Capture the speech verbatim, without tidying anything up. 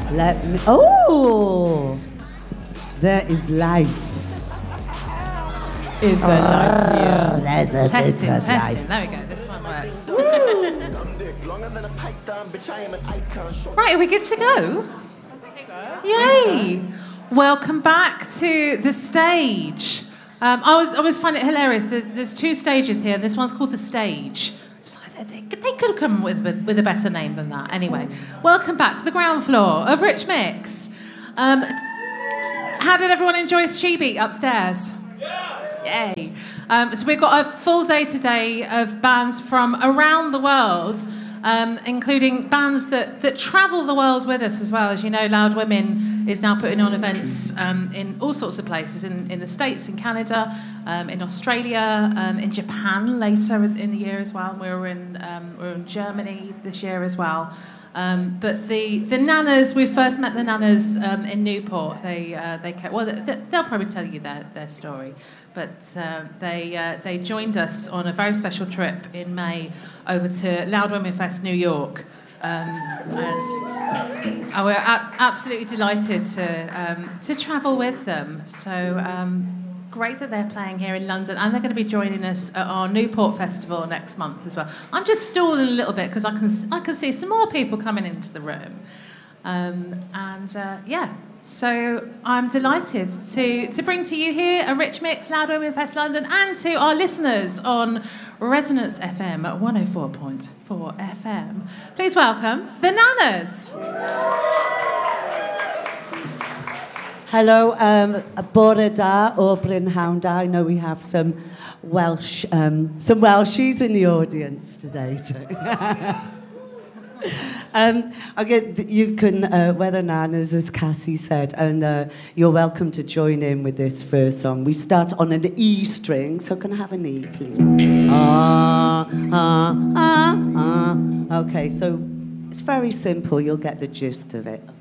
Let me... Oh! There is life. Is there Ah, life here? There's a Testing, bit of testing. life. There we go. This one works. Right, are we good to go? Yay! Welcome back to the stage. Um, I, was, I always find it hilarious. There's, there's two stages here, and this one's called The Stage. It's like they, they, they could have come with, with, with a better name than that. Anyway, welcome back to the ground floor of Rich Mix. Um, how did everyone enjoy Sheeby upstairs? Yeah! Yay! Um, so we've got a full day today of bands from around the world, um, including bands that, that travel the world with us as well. As you know, Loud Women is now putting on events um, in all sorts of places, in, in the States, in Canada, um, in Australia, um, in Japan later in the year as well. We were in, um, we were in Germany this year as well. Um, but the, the Nanas, we first met the Nanas um, in Newport. They uh, they kept, well, they, they'll probably tell you their, their story. But uh, they uh, they joined us on a very special trip in May over to Loud Women Fest New York. Um, and uh, we're a- absolutely delighted to um, to travel with them. So um, great that they're playing here in London, and they're going to be joining us at our Newport Festival next month as well. I'm just stalling a little bit because I can I can see some more people coming into the room, um, and uh, yeah. So I'm delighted to, to bring to you here a Rich Mix, Loud Women Fest London, and to our listeners on Resonance F M at one oh four point four F M. Please welcome the Nanas. Hello, um, Bore da o Brynhawn da. I know we have some Welsh, um, some Welshies in the audience today too. Um, again, you can uh, wear the Nanas, as Cassie said, and uh, you're welcome to join in with this first song. We start on an E string, so can I have an E, please? Ah, ah, ah, ah. Okay, so it's very simple. You'll get the gist of it.